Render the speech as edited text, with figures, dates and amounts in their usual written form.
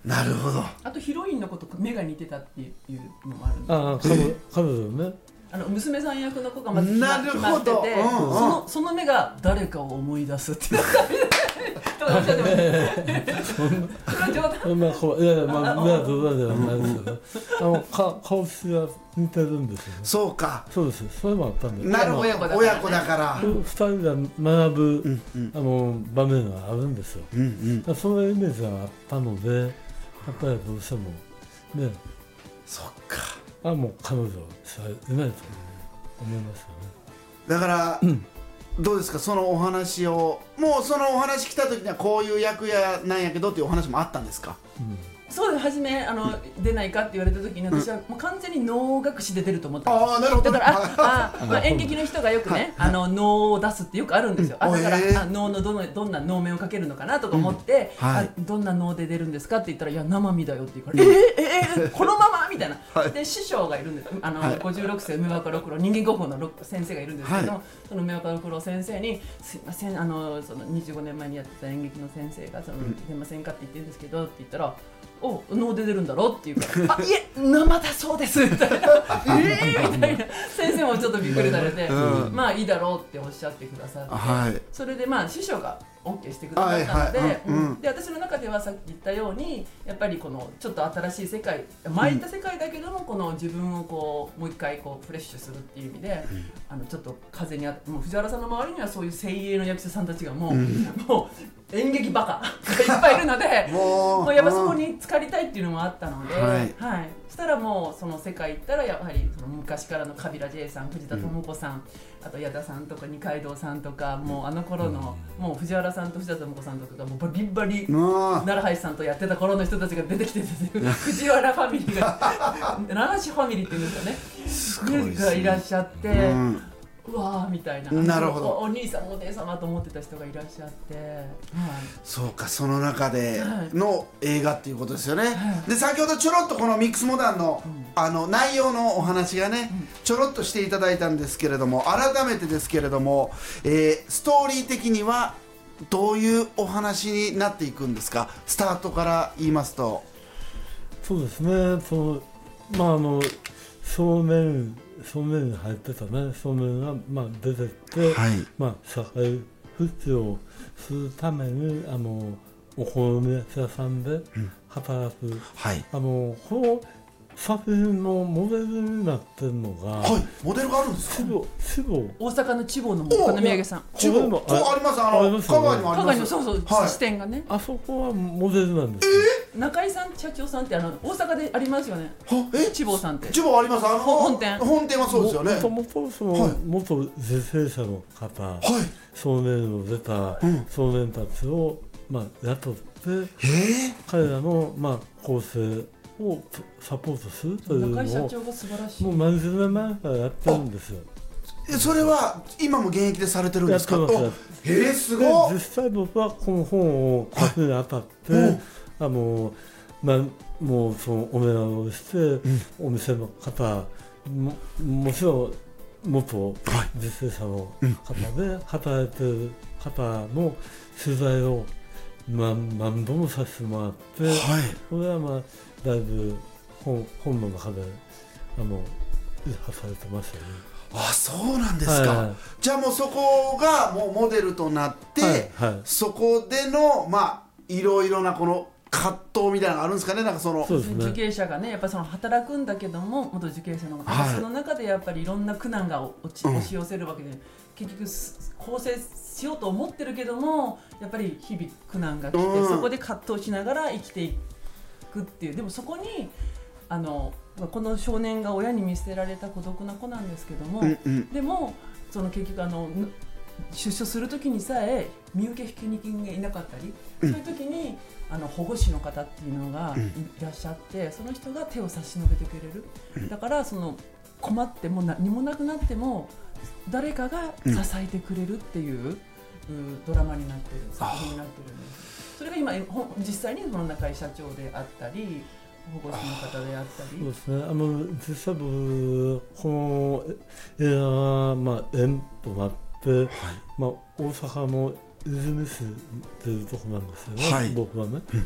なるほど。 あとヒロインのこと目が似てたっていうのもあるんですよ。 彼女ね、 娘さん役の子がまずなる決まってほど。 て、その目が誰かを思い出すっていう感じでとかおっしゃってました。それは冗談。 いやいや、まあ目は冗談ではないですけど、顔つきが似てるんですよね。 そうか。 そうです。それもあったんで。 なるほど。親子だから。 二人が学ぶ場面があるんですよ。そういうイメージがあったので、やっぱりどうしてもね。 そっか。 もう彼女しかいないと思いますよね。 だから、どうですか、そのお話を、もうそのお話来た時にはこういう役やなんやけどっていうお話もあったんですか？ そうです。初め出ないかって言われた時に私はもう完全に能楽師で出ると思ったんです。 ああ、なるほど。 だから演劇の人がよくね能を出すってよくあるんですよ。だから能のどんな能面をかけるのかなとか思ってどんな能で出るんですかって言ったら、いや生身だよって言うからこのままみたいな。で師匠がいるんです。56世梅若六郎人間国宝の先生がいるんですけど、その梅若六郎先生にすいませんその25年前にやってた演劇の先生が出ませんかって言ってるんですけどって言ったら、お能で出るんだろっていうから、いえ生だそうですみたいなみたいな、先生もちょっとびっくりされて、まあいいだろうっておっしゃってくださって、それで師匠が OK してくださったので、で私の中ではさっき言ったようにやっぱりこのちょっと新しい世界、前行った世界だけどもこの自分をこうもう一回こうフレッシュするっていう意味で、ちょっと風にもう藤原さんの周りにはそういう精鋭の役者さんたちがもう演劇バカがいっぱいいるのでもうやっぱそこに浸かりたいっていうのもあったので、そしたらもうその世界行ったらやはりその昔からのカビラ J さん、藤田智子さん、あと矢田さんとか二階堂さんとか、もうあの頃のもう藤原さんと藤田智子さんとかがもうバリバリ奈良橋さんとやってた頃の人たちが出てきて藤原ファミリーが奈良市ファミリーっていうんですかね、がいらっしゃって。うわーみたいな、 なるほど、 お兄さんお姉様と思ってた人がいらっしゃって、 そうか、その中での映画っていうことですよね。で先ほどちょろっとこのミックスモダンの、内容のお話がね、ちょろっとしていただいたんですけれども、改めてですけれども、ストーリー的にはどういうお話になっていくんですか、スタートから言いますと。 そうですね、正面に入ってたね、正面が出てって、社会復帰をするためにお好み焼き屋さんで働く、この作品のモデルになってるのが、 モデルがあるんですか？ 大阪の千葉のお好み焼きさん。 千葉もあります。香川にもあります。 そう支店がね。 あそこはモデルなんです。 中井さん社長さんって大阪でありますよね。千葉さんって。 千葉あります。 本店はそうですよね。 もともとその元自生者の方、少年の出た少年たちを雇って、彼らの構成をサポートするというのをもう何十年前からやってるんですよ。 それは今も現役でされてるんですか？すごい。 実際僕はこの本を書くにあたって、もうそのお願いをして、お店の方 もちろん元実生者の方で働いてる方の取材を何度もさせてもらって、それはだいぶ本の中で発されてましたね。 そうなんですか。じゃあもうそこがもうモデルとなって、そこでのいろいろなこの葛藤みたいなのがあるんですかね。なんかその受刑者がね、やっぱその働くんだけども元受刑者の方、その中でやっぱりいろんな苦難が押し寄せるわけで、結局更生しようと思ってるけどもやっぱり日々苦難が来て、そこで葛藤しながら生きていくっていう。でもそこにこの少年が親に見捨てられた孤独な子なんですけども、でもその結局出所する時にさえ身請け引き人がいなかったり、そういう時に保護司の方っていうのがいらっしゃって、その人が手を差し伸べてくれる。だからその困っても何もなくなっても誰かが支えてくれるっていうドラマになってる、作品になってるんです。それが今実際にその中井社長であったり保護司の方であったり。 そうですね。実際僕この映画が縁となって、大阪の泉市っていうところなんですよね、僕はね。